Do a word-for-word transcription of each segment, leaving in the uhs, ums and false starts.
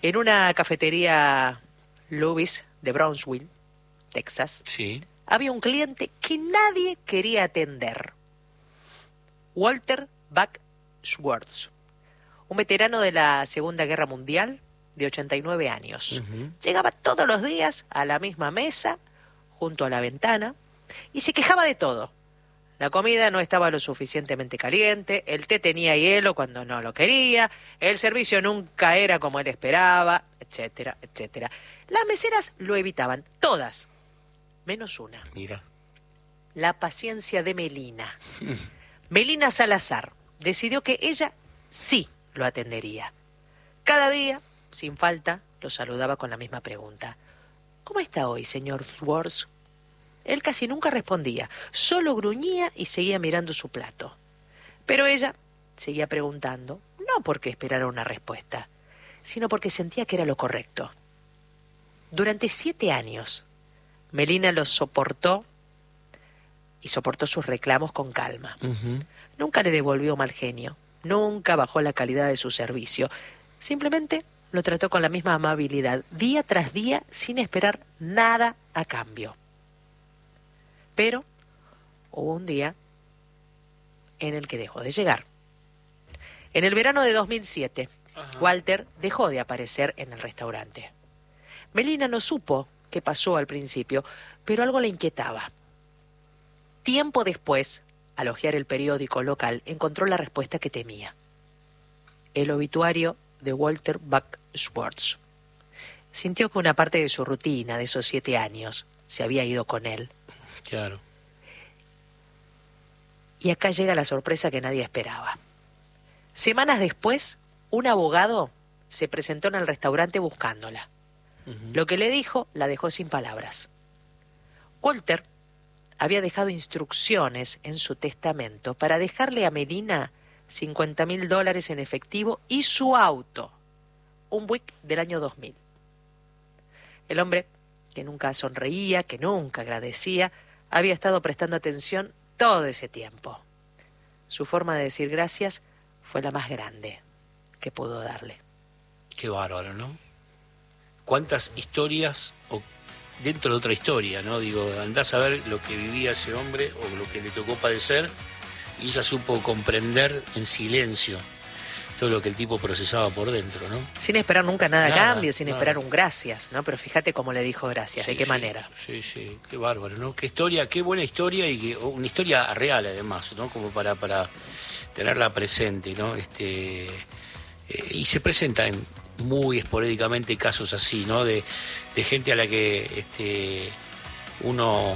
En una cafetería Louis de Brownsville, Texas, Sí. había un cliente que nadie quería atender. Walter Buck Schwartz, un veterano de la Segunda Guerra Mundial de ochenta y nueve años. Uh-huh. Llegaba todos los días a la misma mesa, junto a la ventana, y se quejaba de todo. La comida no estaba lo suficientemente caliente, el té tenía hielo cuando no lo quería, el servicio nunca era como él esperaba, etcétera, etcétera. Las meseras lo evitaban, todas, menos una. Mira. La paciencia de Melina. Melina Salazar decidió que ella sí lo atendería. Cada día, sin falta, lo saludaba con la misma pregunta. ¿Cómo está hoy, señor Schwartz? Él casi nunca respondía, solo gruñía y seguía mirando su plato. Pero ella seguía preguntando, no porque esperara una respuesta, sino porque sentía que era lo correcto. Durante siete años, Melina los soportó y soportó sus reclamos con calma. Uh-huh. Nunca le devolvió mal genio, nunca bajó la calidad de su servicio. Simplemente lo trató con la misma amabilidad, día tras día, sin esperar nada a cambio. Pero hubo un día en el que dejó de llegar. En el verano de dos mil siete, Ajá. Walter dejó de aparecer en el restaurante. Melina no supo qué pasó al principio, pero algo le inquietaba. Tiempo después, al hojear el periódico local, encontró la respuesta que temía. El obituario de Walter Buck Schwartz. Sintió que una parte de su rutina de esos siete años se había ido con él. Claro. Y acá llega la sorpresa que nadie esperaba. Semanas después, un abogado se presentó en el restaurante buscándola. Uh-huh. Lo que le dijo la dejó sin palabras. Walter había dejado instrucciones en su testamento para dejarle a Melina cincuenta mil dólares en efectivo y su auto, un Buick del año dos mil. El hombre, que nunca sonreía, que nunca agradecía, había estado prestando atención todo ese tiempo. Su forma de decir gracias fue la más grande que pudo darle. Qué bárbaro, ¿no? ¿Cuántas historias o dentro de otra historia, ¿no? Digo, andás a ver lo que vivía ese hombre o lo que le tocó padecer y ella supo comprender en silencio todo lo que el tipo procesaba por dentro, ¿no? Sin esperar nunca nada a Nada, cambio, sin nada. esperar un gracias, ¿no? Pero fíjate cómo le dijo gracias, Sí, de qué sí, manera. Sí, sí, qué bárbaro, ¿no? Qué historia, qué buena historia y que, una historia real además, ¿no? Como para, para tenerla presente, ¿no? Este, eh, y se presentan muy esporádicamente casos así, ¿no? De, de gente a la que este, uno...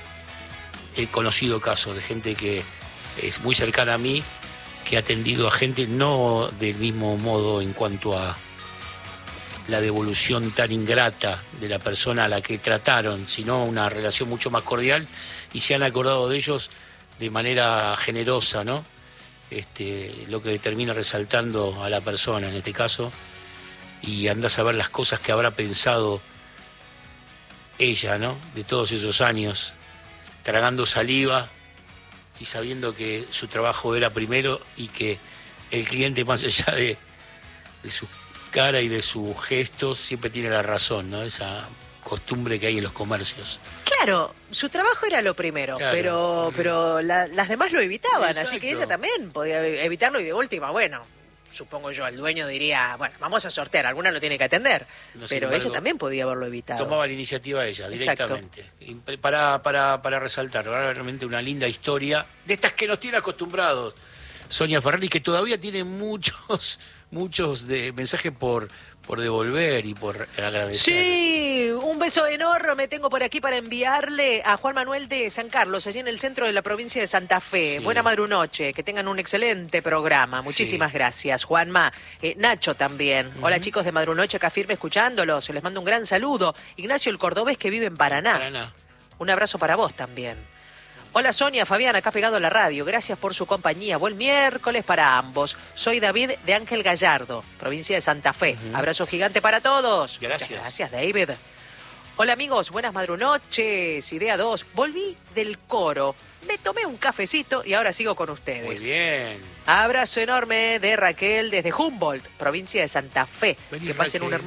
He conocido casos de gente que es muy cercana a mí, que ha atendido a gente no del mismo modo en cuanto a la devolución tan ingrata de la persona a la que trataron, sino una relación mucho más cordial y se han acordado de ellos de manera generosa, ¿no? Este, lo que termina resaltando a la persona en este caso, y andás a ver las cosas que habrá pensado ella, ¿no? De todos esos años, tragando saliva y sabiendo que su trabajo era primero y que el cliente, más allá de, de su cara y de sus gestos, siempre tiene la razón, ¿no? Esa costumbre que hay en los comercios. Claro, su trabajo era lo primero, Claro. pero pero la, las demás lo evitaban, Exacto. así que ella también podía evitarlo y de última, bueno, supongo yo, el dueño diría, bueno, vamos a sortear, alguna lo tiene que atender, No, sin pero embargo, ella también podía haberlo evitado. Tomaba la iniciativa ella, Exacto. directamente. Y para, para, para resaltar, realmente una linda historia, de estas que nos tiene acostumbrados Sonia Ferrari, que todavía tiene muchos, muchos de mensajes por, por devolver y por agradecer. Sí, un beso enorme tengo por aquí para enviarle a Juan Manuel de San Carlos, allí en el centro de la provincia de Santa Fe. Sí. Buena madrunoche, que tengan un excelente programa. Muchísimas Sí. gracias, Juanma. Eh, Nacho también. Uh-huh. Hola chicos de Madrunoche, acá firme escuchándolos. Les mando un gran saludo. Ignacio el Cordobés, que vive en Paraná. Paraná. Un abrazo para vos también. Hola Sonia, Fabián, acá pegado a la radio. Gracias por su compañía. Buen miércoles para ambos. Soy David de Ángel Gallardo, provincia de Santa Fe. Uh-huh. Abrazo gigante para todos. Gracias. Muchas gracias, David. Hola amigos, buenas madrunoches. Idea dos. Volví del coro. Me tomé un cafecito y ahora sigo con ustedes. Muy bien. Abrazo enorme de Raquel desde Humboldt, provincia de Santa Fe. Vení, que pasen Raquel. un hermoso